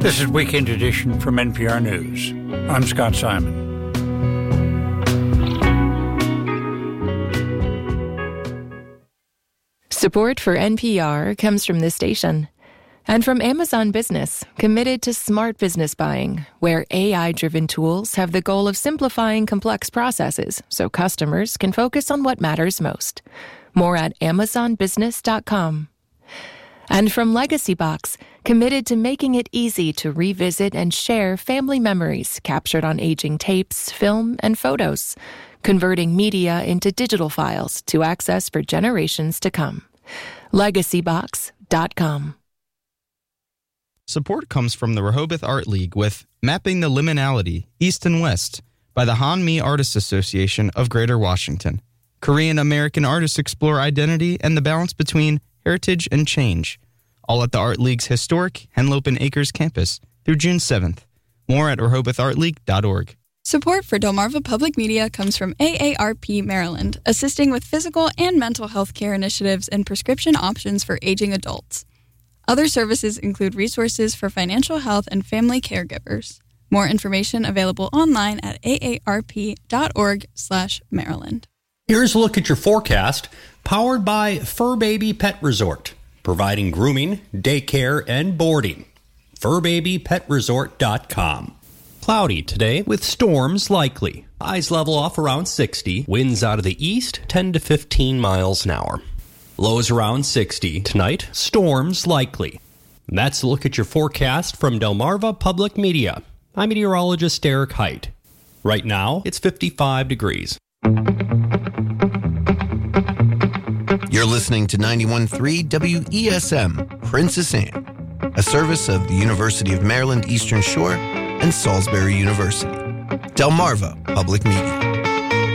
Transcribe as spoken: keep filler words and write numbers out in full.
This is Weekend Edition from N P R News. I'm Scott Simon. Support for N P R comes from this station and from Amazon Business, committed to smart business buying, where A I-driven tools have the goal of simplifying complex processes so customers can focus on what matters most. More at amazon business dot com. And from Legacy Box, committed to making it easy to revisit and share family memories captured on aging tapes, film, and photos, converting media into digital files to access for generations to come. legacy box dot com. Support comes from the Rehoboth Art League with Mapping the Liminality, East and West, by the Han-Mi Artists Association of Greater Washington. Korean-American artists explore identity and the balance between heritage and change. All at the Art League's historic Henlopen Acres campus through June seventh. More at rehoboth art league dot org. Support for Delmarva Public Media comes from A A R P Maryland, assisting with physical and mental health care initiatives and prescription options for aging adults. Other services include resources for financial health and family caregivers. More information available online at a a r p dot org slash Maryland. Here's a look at your forecast, powered by Fur Baby Pet Resort, providing grooming, daycare, and boarding. fur baby pet resort dot com. Cloudy today with storms likely. Highs level off around sixty. Winds out of the east, ten to fifteen miles an hour. Lows around sixty. Tonight, storms likely. That's a look at your forecast from Delmarva Public Media. I'm meteorologist Derek Height. Right now, it's fifty-five degrees. You're listening to ninety-one point three W E S M, Princess Anne, a service of the University of Maryland Eastern Shore and Salisbury University. Delmarva Public Media.